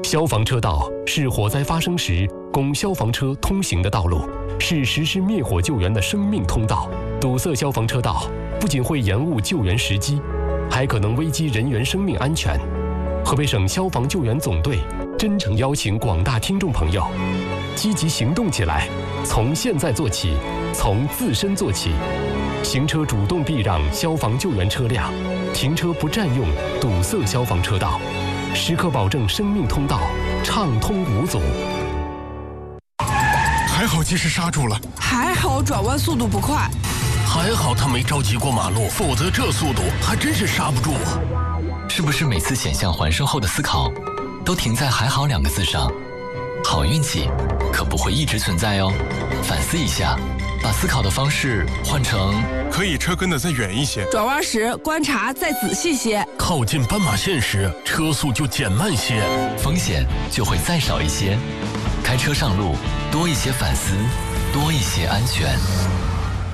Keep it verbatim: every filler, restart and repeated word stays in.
消防车道是火灾发生时供消防车通行的道路，是实施灭火救援的生命通道。堵塞消防车道不仅会延误救援时机，还可能危及人员生命安全。河北省消防救援总队真诚邀请广大听众朋友积极行动起来，从现在做起，从自身做起。行车主动避让消防救援车辆，停车不占用堵塞消防车道，时刻保证生命通道畅通无阻。 还好及时刹住了， 还好转弯速度不快， 还好他没着急过马路，否则这速度还真是刹不住啊！ 是不是每次险象环生后的思考，都停在“还好”两个字上？好运气可不会一直存在哦，反思一下，把思考的方式换成可以车跟得再远一些， 转弯时观察再仔细些， 靠近斑马线时车速就减慢些， 风险就会再少一些。开车上路，多一些反思，多一些安全。